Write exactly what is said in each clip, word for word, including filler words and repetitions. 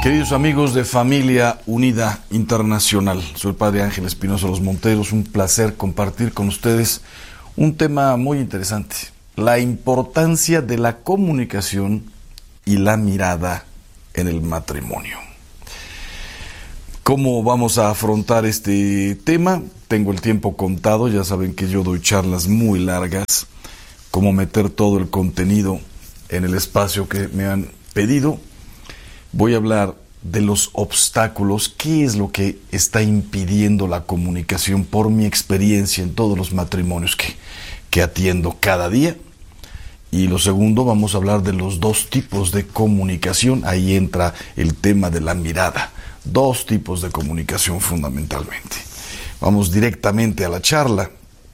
Queridos amigos de Familia Unida Internacional, soy el Padre Ángel Espinosa Los Monteros, un placer compartir con ustedes un tema muy interesante, la importancia de la comunicación y la mirada en el matrimonio. ¿Cómo vamos a afrontar este tema? Tengo el tiempo contado, ya saben que yo doy charlas muy largas, cómo meter todo el contenido en el espacio que me han pedido. Voy a hablar de los obstáculos, qué es lo que está impidiendo la comunicación por mi experiencia en todos los matrimonios que, que atiendo cada día. Y lo segundo, vamos a hablar de los dos tipos de comunicación, ahí entra el tema de la mirada, dos tipos de comunicación fundamentalmente. Vamos directamente a la charla.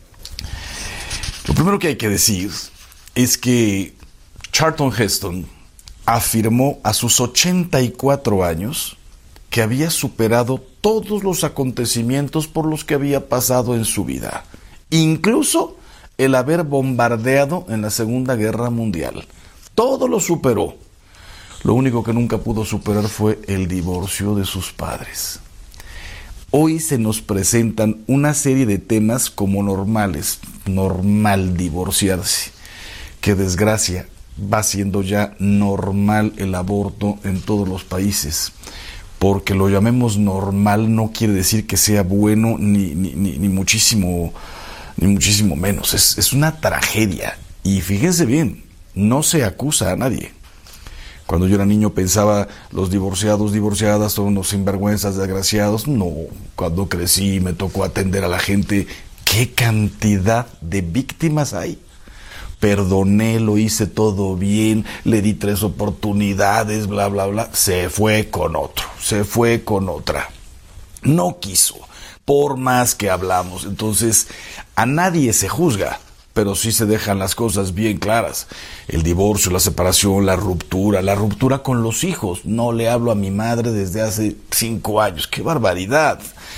Lo primero que hay que decir es que Charlton Heston afirmó a sus ochenta y cuatro años que había superado todos los acontecimientos por los que había pasado en su vida, incluso el haber bombardeado en la Segunda Guerra Mundial. Todo lo superó. Lo único que nunca pudo superar fue el divorcio de sus padres. Hoy se nos presentan una serie de temas como normales, normal divorciarse, qué desgracia. Va siendo ya normal el aborto en todos los países. Porque lo llamemos normal no quiere decir que sea bueno ni, ni, ni, ni muchísimo ni muchísimo menos. Es, es una tragedia. Y fíjense bien, no se acusa a nadie. Cuando yo era niño pensaba, los divorciados, divorciadas son unos sinvergüenzas desgraciados. No, cuando crecí me tocó atender a la gente. ¿Qué cantidad de víctimas hay? Perdoné, lo hice todo bien, le di tres oportunidades, bla, bla, bla. Se fue con otro, se fue con otra. No quiso, por más que hablamos. Entonces, a nadie se juzga, pero sí se dejan las cosas bien claras. El divorcio, la separación, la ruptura, la ruptura con los hijos. No le hablo a mi madre desde hace cinco años. ¡Qué barbaridad!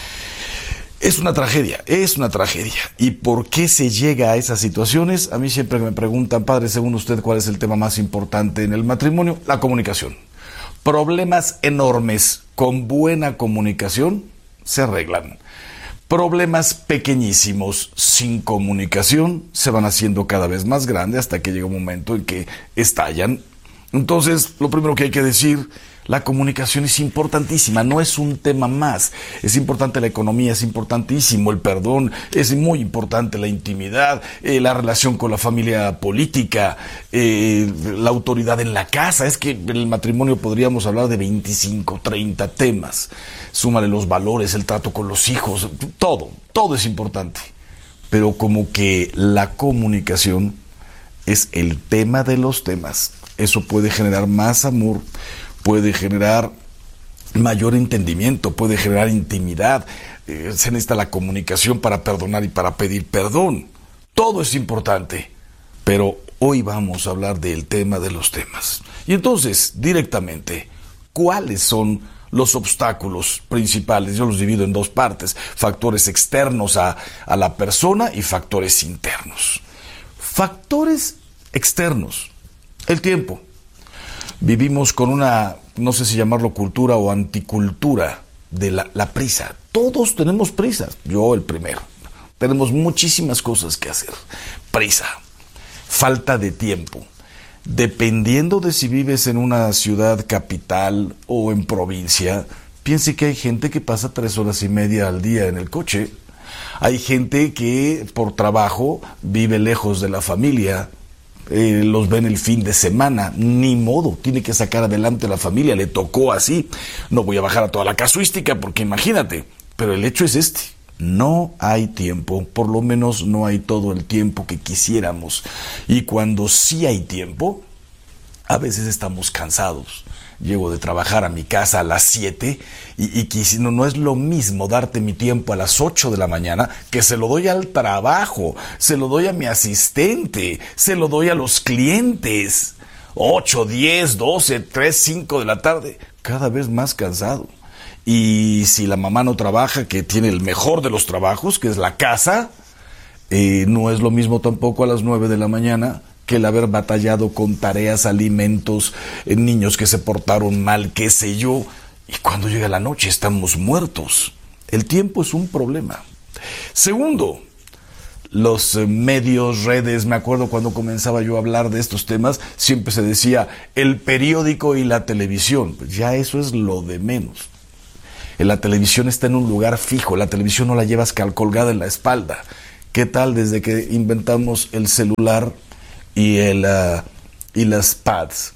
Es una tragedia, es una tragedia. ¿Y por qué se llega a esas situaciones? A mí siempre me preguntan, padre, según usted, ¿cuál es el tema más importante en el matrimonio? La comunicación. Problemas enormes con buena comunicación se arreglan. Problemas pequeñísimos sin comunicación se van haciendo cada vez más grandes hasta que llega un momento en que estallan. Entonces, lo primero que hay que decir, la comunicación es importantísima, no es un tema más. Es importante la economía, es importantísimo el perdón, es muy importante la intimidad, eh, la relación con la familia política, eh, la autoridad en la casa. Es que en el matrimonio podríamos hablar de veinticinco, treinta temas. Súmale los valores, el trato con los hijos, todo, todo es importante. Pero como que la comunicación es el tema de los temas. Eso puede generar más amor, puede generar mayor entendimiento, puede generar intimidad. Eh, se necesita la comunicación para perdonar y para pedir perdón. Todo es importante, pero hoy vamos a hablar del tema de los temas. Y entonces, directamente, ¿cuáles son los obstáculos principales? Yo los divido en dos partes: factores externos a, a la persona y factores internos. Factores externos. El tiempo. Vivimos con una, no sé si llamarlo cultura o anticultura de la, la prisa. Todos tenemos prisa, yo el primero. Tenemos muchísimas cosas que hacer. Prisa, falta de tiempo. Dependiendo de si vives en una ciudad capital o en provincia, piense que hay gente que pasa tres horas y media al día en el coche. Hay gente que por trabajo vive lejos de la familia. Eh, los ven el fin de semana, ni modo, tiene que sacar adelante a la familia, le tocó así. No voy a bajar a toda la casuística porque imagínate, pero el hecho es este: no hay tiempo, por lo menos no hay todo el tiempo que quisiéramos. Y cuando sí hay tiempo, a veces estamos cansados. Llego de trabajar a mi casa a las siete y, y que no, no es lo mismo darte mi tiempo a las ocho de la mañana, que se lo doy al trabajo, se lo doy a mi asistente, se lo doy a los clientes. ocho, diez, doce, tres, cinco de la tarde, cada vez más cansado. Y si la mamá no trabaja, que tiene el mejor de los trabajos, que es la casa, eh, no es lo mismo tampoco a las nueve de la mañana que el haber batallado con tareas, alimentos, eh, niños que se portaron mal, qué sé yo. Y cuando llega la noche estamos muertos. El tiempo es un problema. Segundo, los medios, redes, me acuerdo cuando comenzaba yo a hablar de estos temas, siempre se decía el periódico y la televisión. Pues ya eso es lo de menos. La televisión está en un lugar fijo, la televisión no la llevas colgada en la espalda. ¿Qué tal desde que inventamos el celular y, el, uh, y las pads?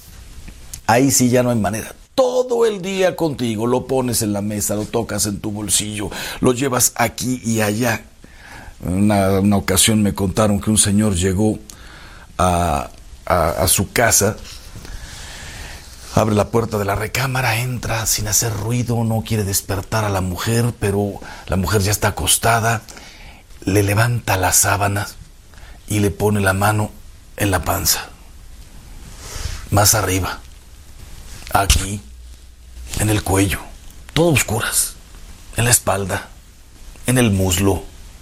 Ahí sí ya no hay manera. Todo el día contigo, lo pones en la mesa, lo tocas en tu bolsillo, lo llevas aquí y allá. En una, una ocasión me contaron que un señor llegó a, a, a su casa, abre la puerta de la recámara, entra sin hacer ruido, no quiere despertar a la mujer, pero la mujer ya está acostada, le levanta las sábanas y le pone la mano en la panza, más arriba, aquí, en el cuello, todo oscuras, en la espalda, en el muslo,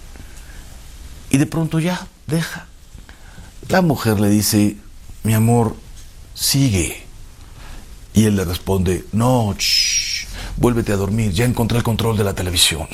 y de pronto ya deja. La mujer le dice, mi amor, sigue. Y él le responde, no, shh, vuélvete a dormir, ya encontré el control de la televisión.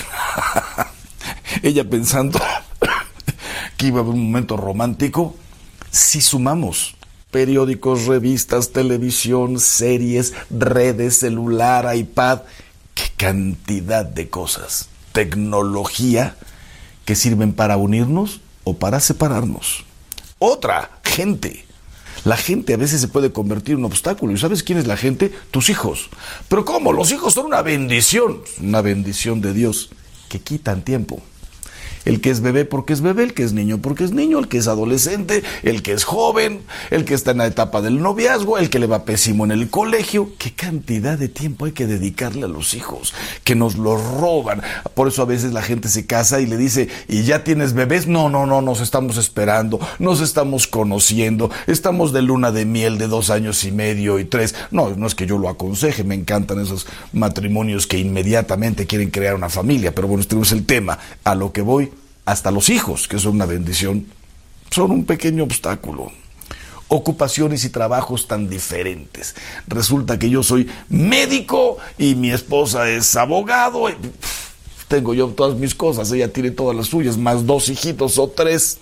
Ella pensando que iba a haber un momento romántico. Si sumamos periódicos, revistas, televisión, series, redes, celular, iPad, qué cantidad de cosas, tecnología que sirven para unirnos o para separarnos. Otra, gente. La gente a veces se puede convertir en un obstáculo. ¿Y sabes quién es la gente? Tus hijos. ¿Pero cómo? Los hijos son una bendición. Una bendición de Dios que quitan tiempo. El que es bebé porque es bebé, el que es niño porque es niño, el que es adolescente, el que es joven, el que está en la etapa del noviazgo, el que le va pésimo en el colegio. ¿Qué cantidad de tiempo hay que dedicarle a los hijos? Que nos lo roban. Por eso a veces la gente se casa y le dice, ¿y ya tienes bebés? No, no, no, nos estamos esperando, nos estamos conociendo, estamos de luna de miel de dos años y medio y tres. No, no es que yo lo aconseje, me encantan esos matrimonios que inmediatamente quieren crear una familia, pero bueno, este no es el tema. A lo que voy, hasta los hijos, que son una bendición, son un pequeño obstáculo. Ocupaciones y trabajos tan diferentes. Resulta que yo soy médico y mi esposa es abogado. Y tengo yo todas mis cosas, ella tiene todas las suyas, más dos hijitos o tres.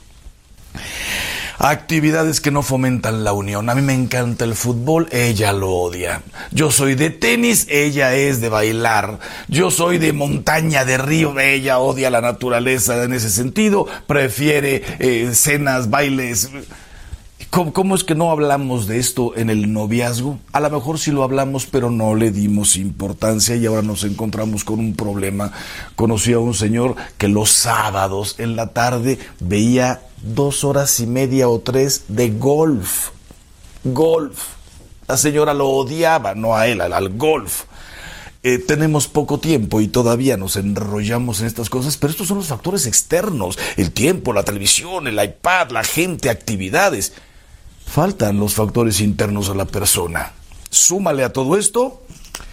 Actividades que no fomentan la unión. A mí me encanta el fútbol, ella lo odia. Yo soy de tenis, ella es de bailar. Yo soy de montaña, de río, ella odia la naturaleza en ese sentido. Prefiere eh, cenas, bailes. ¿Cómo, ¿Cómo es que no hablamos de esto en el noviazgo? A lo mejor sí lo hablamos, pero no le dimos importancia y ahora nos encontramos con un problema. Conocí a un señor que los sábados en la tarde veía dos horas y media o tres de golf. Golf. La señora lo odiaba, no a él, al, al golf. Eh, tenemos poco tiempo y todavía nos enrollamos en estas cosas, pero estos son los factores externos. El tiempo, la televisión, el iPad, la gente, actividades. Faltan los factores internos a la persona. Súmale a todo esto,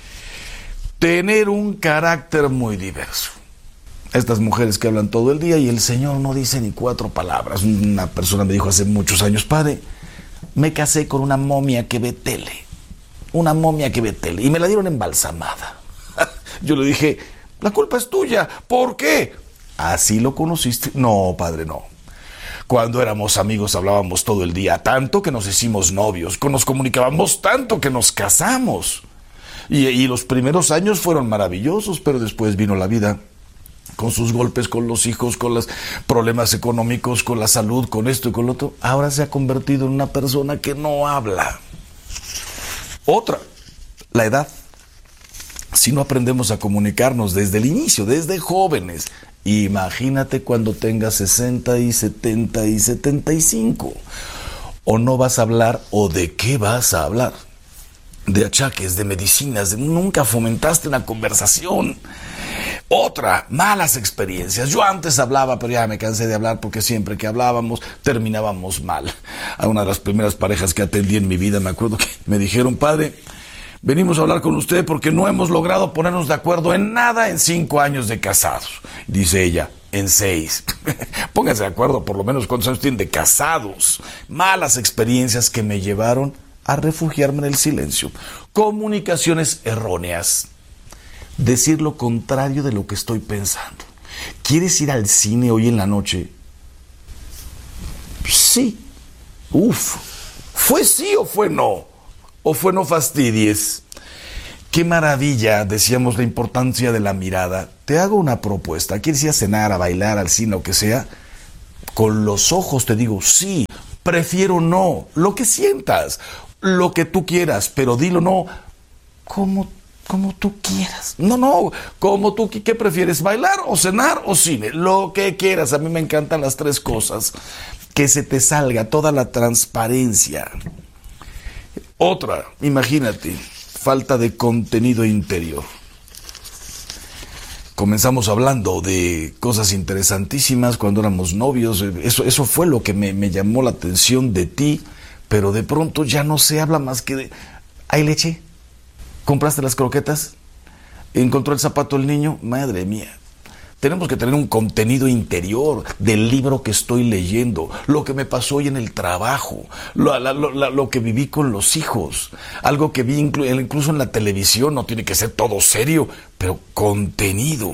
tener un carácter muy diverso. Estas mujeres que hablan todo el día y el Señor no dice ni cuatro palabras. Una persona me dijo hace muchos años, padre, me casé con una momia que ve tele. Una momia que ve tele. Y me la dieron embalsamada. Yo le dije, la culpa es tuya. ¿Por qué? ¿Así lo conociste? No, padre, no. Cuando éramos amigos hablábamos todo el día, tanto que nos hicimos novios, nos comunicábamos tanto que nos casamos. Y, y los primeros años fueron maravillosos, pero después vino la vida con sus golpes, con los hijos, con los problemas económicos, con la salud, con esto y con lo otro. Ahora se ha convertido en una persona que no habla. Otra, la edad. Si no aprendemos a comunicarnos desde el inicio, desde jóvenes, imagínate cuando tengas sesenta y setenta y setenta y cinco. O no vas a hablar, o de qué vas a hablar. De achaques, de medicinas, de, nunca fomentaste una conversación. Otra, malas experiencias. Yo antes hablaba, pero ya me cansé de hablar porque siempre que hablábamos terminábamos mal. A una de las primeras parejas que atendí en mi vida, me acuerdo que me dijeron, padre, venimos a hablar con usted porque no hemos logrado ponernos de acuerdo en nada en cinco años de casados. Dice ella, en seis. Pónganse de acuerdo por lo menos cuántos años tienen de casados. Malas experiencias que me llevaron a refugiarme en el silencio. Comunicaciones erróneas. Decir lo contrario de lo que estoy pensando. ¿Quieres ir al cine hoy en la noche? Sí. Uf. ¿Fue sí o fue no? ¿O fue no fastidies? Qué maravilla, decíamos, la importancia de la mirada. Te hago una propuesta. ¿Quieres ir a cenar, a bailar, al cine, o que sea? Con los ojos te digo sí, prefiero no, lo que sientas, lo que tú quieras, pero dilo no, como, como tú quieras. No, no, como tú, ¿qué prefieres? ¿Bailar o cenar o cine? Lo que quieras, a mí me encantan las tres cosas. Que se te salga toda la transparencia. Otra, imagínate, falta de contenido interior. Comenzamos hablando de cosas interesantísimas cuando éramos novios. Eso, eso fue lo que me, me llamó la atención de ti, pero de pronto ya no se habla más que de... ¿Hay leche? ¿Compraste las croquetas? ¿Encontró el zapato el niño? Madre mía. Tenemos que tener un contenido interior del libro que estoy leyendo, lo que me pasó hoy en el trabajo, lo, lo, lo, lo que viví con los hijos, algo que vi inclu, incluso en la televisión. No tiene que ser todo serio, pero contenido.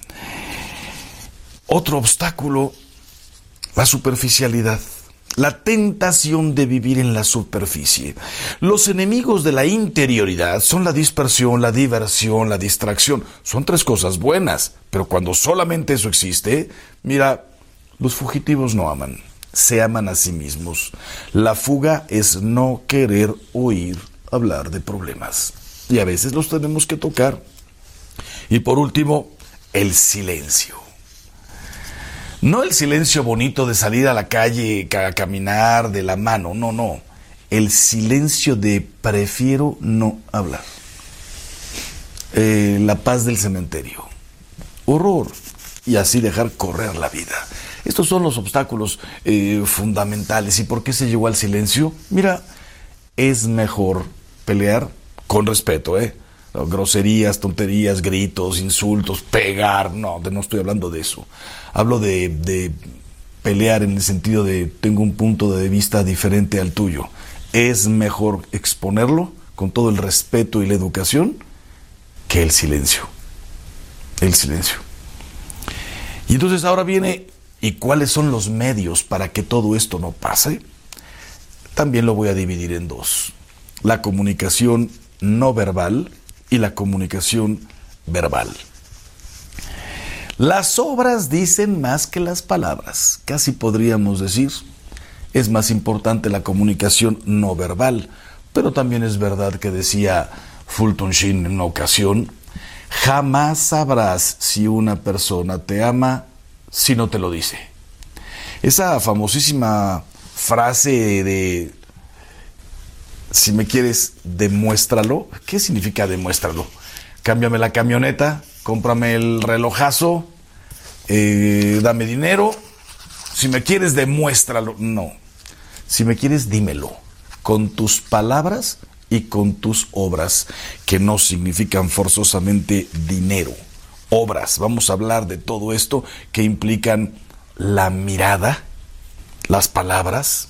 Otro obstáculo, la superficialidad. La tentación de vivir en la superficie. Los enemigos de la interioridad son la dispersión, la diversión, la distracción. Son tres cosas buenas, pero cuando solamente eso existe, mira, los fugitivos no aman, se aman a sí mismos. La fuga es no querer oír hablar de problemas. Y a veces los tenemos que tocar. Y por último, el silencio. No el silencio bonito de salir a la calle a caminar de la mano, no, no. El silencio de prefiero no hablar. Eh, la paz del cementerio. Horror. Y así dejar correr la vida. Estos son los obstáculos eh, fundamentales. ¿Y por qué se llegó al silencio? Mira, es mejor pelear con respeto, ¿eh? Groserías, tonterías, gritos, insultos, pegar, no, no estoy hablando de eso. Hablo de, de pelear en el sentido de tengo un punto de vista diferente al tuyo. Es mejor exponerlo con todo el respeto y la educación que el silencio. El silencio. Y entonces ahora viene, ¿y cuáles son los medios para que todo esto no pase? También lo voy a dividir en dos. La comunicación no verbal y la comunicación verbal. Las obras dicen más que las palabras. Casi podríamos decir, es más importante la comunicación no verbal. Pero también es verdad que decía Fulton Sheen en una ocasión, jamás sabrás si una persona te ama si no te lo dice. Esa famosísima frase de si me quieres, demuéstralo. ¿Qué significa demuéstralo? Cámbiame la camioneta, cómprame el relojazo, eh, dame dinero. Si me quieres, demuéstralo. No. Si me quieres, dímelo. Con tus palabras y con tus obras, que no significan forzosamente dinero. Obras. Vamos a hablar de todo esto que implican la mirada, las palabras.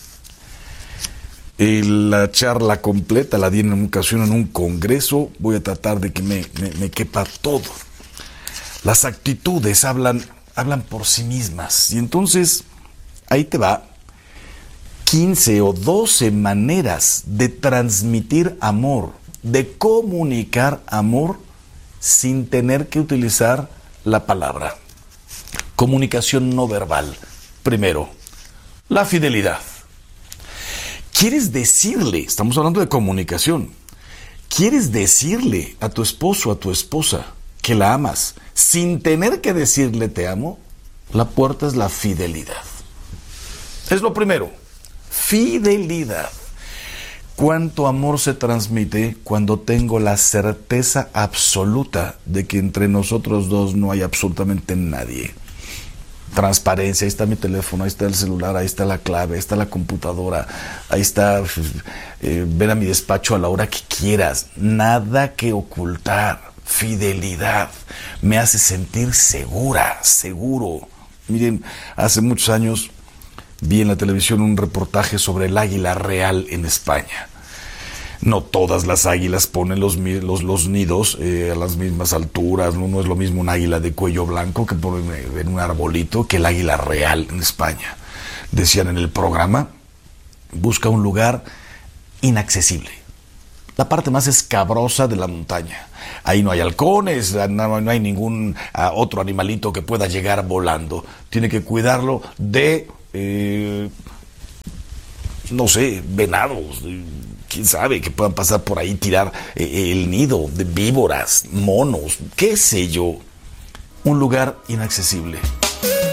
Eh, la charla completa la di en una ocasión en un congreso. Voy a tratar de que me, me, me quepa todo. Las actitudes hablan, hablan por sí mismas. Y entonces, ahí te va. quince o doce maneras de transmitir amor, de comunicar amor sin tener que utilizar la palabra. Comunicación no verbal. Primero, la fidelidad. ¿Quieres decirle, estamos hablando de comunicación, quieres decirle a tu esposo, a tu esposa, que la amas, sin tener que decirle te amo? La puerta es la fidelidad. Es lo primero, fidelidad. ¿Cuánto amor se transmite cuando tengo la certeza absoluta de que entre nosotros dos no hay absolutamente nadie? Transparencia, ahí está mi teléfono, ahí está el celular, ahí está la clave, ahí está la computadora, ahí está, eh, ven a mi despacho a la hora que quieras, nada que ocultar, fidelidad, me hace sentir segura, seguro. Miren, hace muchos años vi en la televisión un reportaje sobre el águila real en España. No todas las águilas ponen los, los, los nidos eh, a las mismas alturas. No, no es lo mismo un águila de cuello blanco que pone en un arbolito que el águila real en España. Decían en el programa, busca un lugar inaccesible, la parte más escabrosa de la montaña. Ahí no hay halcones, no, no hay ningún uh, otro animalito que pueda llegar volando. Tiene que cuidarlo de, eh, no sé, venados, quién sabe, que puedan pasar por ahí, tirar eh, el nido de víboras, monos, qué sé yo. Un lugar inaccesible.